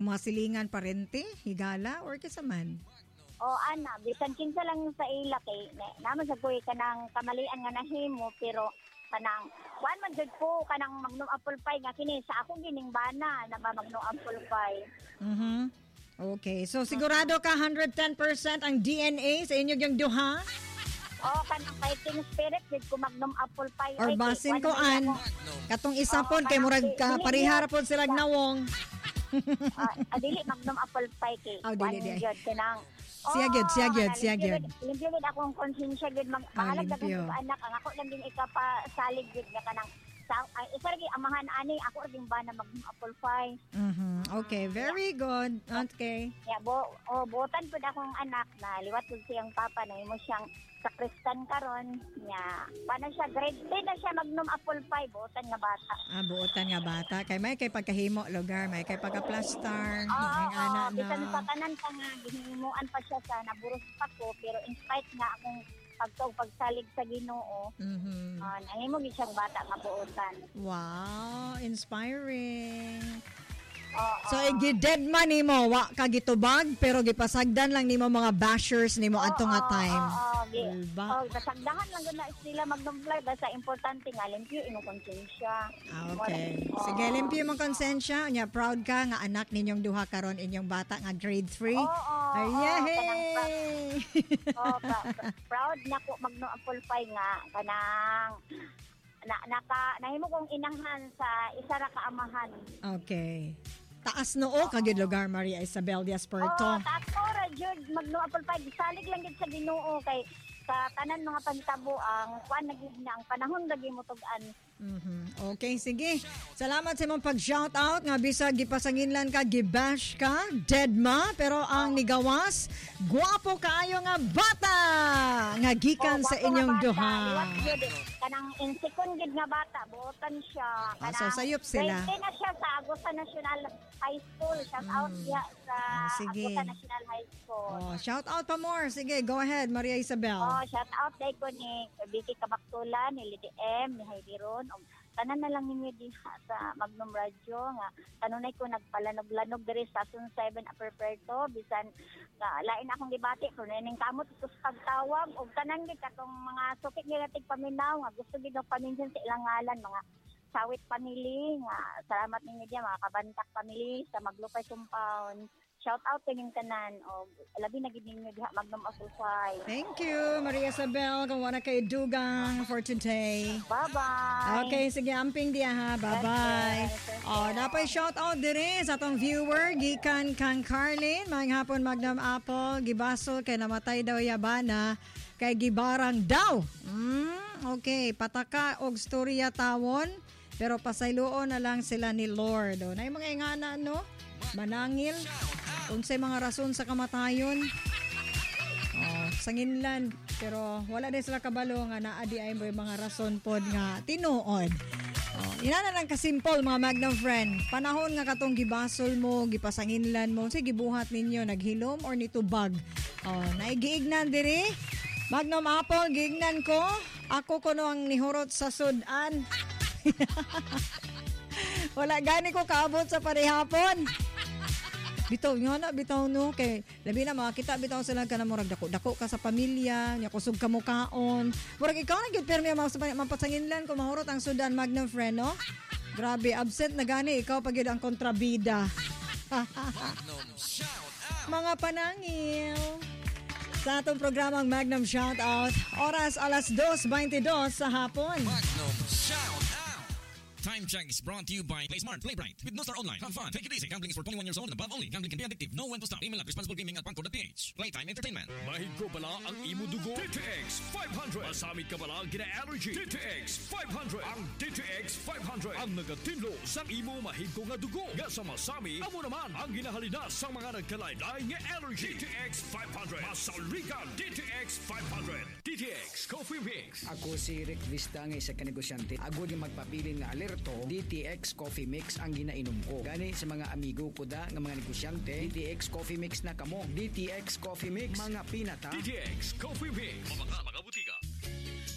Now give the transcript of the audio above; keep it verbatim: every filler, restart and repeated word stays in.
mga silingan parente, higala, or kasaman? O ana, bisan kinsa lang sa ila kay naman sa kuy kanang kamalian nga nahimo pero kanang wan man jud ko kanang Magnum apple pie nga kini sa akong gining bana na ba Magnum apple pie. Mhm. Okay, so sigurado ka one hundred ten percent ang D N A sa inyo yung duha? Oh, kanang fighting spirit jud ko Magnum apple pie. Or basin ko an katong isa pon kay murag ka parihara pon sila nawong. Ah, adili Magnum apple pie kay. Oh, dili di. Kanang Siya gyud, siya gyud, siya gyud. Limpyo gid akong konsensya gyud mahalag dagan ko anak ang ako lang din ikapasalig gyud nga kanang sa ay isa lagi amahan ani ako ring ba na mag apple pie. Mhm. Okay, very good. Okay. Ya bo oh botan pud akong anak na liwat pud siyang papa na imo siyang sakristan karon nya. Paano siya grade ten na siya Magnum apple pie botan nga bata. Ah, buotan nga bata. Kay may kay pagkahimo lugar, may kay pagka-plaster, oh, may oh, ana oh, na. bisan sa tanan ka nga gihimuan pa siya sa naburos pa ko pero in spite nga akong pagtog pagsalig sa Ginoo. Mhm. Ah, nahimo gid siyang bata nga buotan. Wow, inspiring. Oh, So, oh. i-dead man nimo, wa ka gitubag, pero gipasagdan lang nimo mga bashers nimo adto nga time. Oo, oh, oh, Diba? oh, kasagdahan lang gud na sila Magnum fly basta importante nga limpyo imo konsensya. Ah, okay. Oh. Sige, limpyo mong konsensya. Nya, proud ka nga anak ninyong duha karon inyong bata nga grade three. Oo, oh, Ay, oh, yay! oh, pra- proud na ko Magnum apple pie nga kanang na naka nahimo kong inahan sa isa ra ka amahan. Okay. Taas noo kagid lugar Maria Isabel Diaz Puerto. Oh, tato ra jud Magnum apple pie salig lang gid sa Ginoo kay sa tanan mga pantabo ang kuan na gid na ang panahon lagi mo tug-an. Mhm. Okay, sige. Salamat sa imong pag-shoutout nga bisag gipasanginlan ka, gibash ka, dead ma, pero ang nigawas, guwapo kaayo nga bata nga gikan Oh, sa bata inyong nga bata. duha. Liwat gid kanang insikon gid nga bata buotan siya. Ah, so sayop sila. grade ten na siya sa Agusta National High School. Shout out diya sa Ah, sige. Agusta National High School. Oh, shout out pa more. Sige, go ahead, Maria Isabel. Oh, shout out day ko ni Vicky Kabaktulan, ni Lady M, ni Heidi Ron. Um, tanan na lang ninyo diha sa Magnum Radio nga kanunay ko nagpalanog-lanog diri sa Sun seven Upper Puerto bisan nga lain akong gibati kun ning kamot ito sa pagtawag og tanan gid katong mga sukit nga tig paminaw nga gusto gid og paminsan sa ilang ngalan mga Sawit family nga salamat ninyo diya mga Kabantak family sa Maglupay compound. Shout out kaning tanan og labi na gid ninyo diha Magnum apple pie. Thank you, Maria Isabel. Kung wala kay dugang for today. Bye-bye. Okay, sige, amping diya ha. Bye-bye. Oh, napay shout out dire sa atong viewer gikan kang Carlin, mga hapon Magnum Apple, gibaso kay namatay daw yabana kay gibarang daw. Mm, okay, pataka og storya tawon, pero pasayloon na lang sila ni Lord. Oh, nay mga ingana no? Manangil. Unsay mga rason sa kamatayon. Oh, sanginlan. Pero wala din sila kabalo nga naadi ay mga rason pod nga tinuod. Oh, ina na lang kasimple mga Magnum friend. Panahon nga katong gibasol mo, gipasanginlan mo, sige gibuhat ninyo naghilom or nitubag. Oh, naigiignan diri. Magnum Apple giignan ko. Ako kuno ang nihurot sa sudan. Wala gani ko kaabot sa parihapon. Bitaw nga na, bitaw no. Kay, labi na makakita, bitaw sila ka na murag dako-dako ka sa pamilya, niya kusog ka mukaon. Murag ikaw na gyud permi mga mapasanginlan kung mahurot ang sudan Magnum friend, no? Grabe, absent na gani, ikaw pag yun ang kontrabida. Mga panangil. Sa atong programang Magnum Shoutout, oras alas dos twenty-two sa hapon. Magnum Shoutout. Time check is brought to you by Play Smart, Play Bright. With No Star Online, have fun, take it easy. Gambling is for twenty-one years old and above only. Gambling can be addictive. Know when to stop. Email at responsiblegaming at pangko.ph. Playtime Entertainment. Mahig ko bala ang imo dugo. D T X five hundred. Masamit ka bala gina-allergy. D T X five hundred. Ang D T X five hundred. Ang nagatinlo sa imo mahig ko nga dugo. Nga sa masami, amo naman ang ginahalina sa mga nagkalaylay nga allergy. D T X five hundred. Masalrikan D T X five hundred. D T X Coffee Mix. Ako si Rick Vista nga isa ka negosyante. Agod yung magpapilin nga alerto, D T X Coffee Mix ang ginainom ko. Gani sa mga amigo ko da nga mga negosyante, D T X Coffee Mix na kamo. D T X Coffee Mix, mga pinata. D T X Coffee Mix. Mga